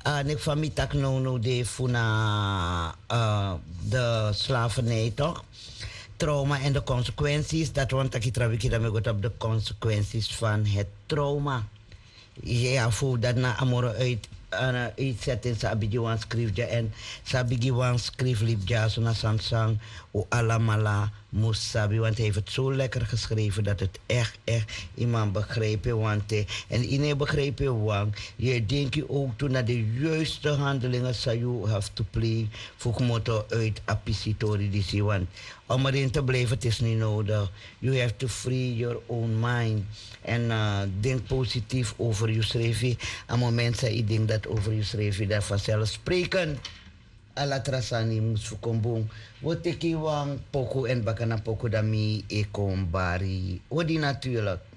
Ik van mij tak no de funa de slavernij toch? Trauma en de consequenties. Dat want ik trouwens dan op de consequenties van het trauma. Ja, voor dat na amore uitzetten sa abigiwan schriftje en sa abigiwan schriftliepja zo na sansang o alamala musabi, want hij heeft het zo lekker geschreven dat het echt iemand begrepen want en iedereen begrepen want je denkt je ook toen naar de juiste handelingen zou you have to play voor motor uit apisitori die zie want om erin te blijven het is niet nodig. You have to free your own mind en denk positief over je schrijven. Aan moment dat je denkt dat over je schrijven dat vanzelfsprekend alatrasani mus fukombong. Wat ik wang poko en bakana poko dami ekombari. Odi natuurlijk.